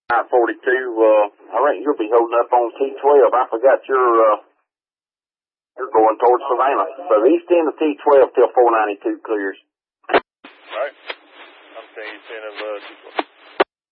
I-42, I reckon you'll be holding up on T12. I forgot you're going towards Savannah. So east end of T12 till 492 clears. All right. I'm saying east end of T12.